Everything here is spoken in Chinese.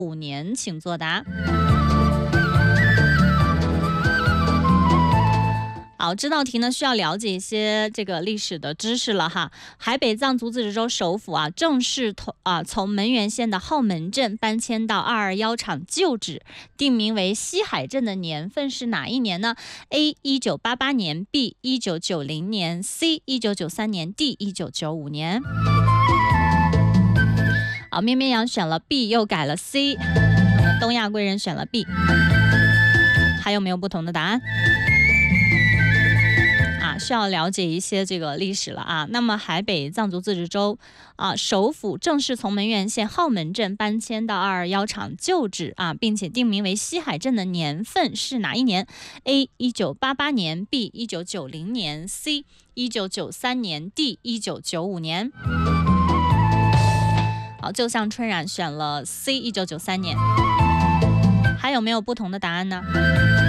1995年，请作答。好，这道题呢需要了解一些这个历史的知识了哈。海北藏族自治州首府正式从门源县的浩门镇搬迁到221厂旧址，定名为西海镇的年份是哪一年呢？ A 1988年 B 1990年 C 1993年 D 1995年。好，咩咩羊选了 B 又改了 C， 东亚贵人选了 B， 还有没有不同的答案？需要了解一些这个历史了那么海北藏族自治州首府正式从门源县浩门镇搬迁到221厂旧址并且定名为西海镇的年份是哪一年？ A 1988年 B 1990年 C 1993年 D 1995年。好，就像春染选了 C 1993年，还有没有不同的答案呢？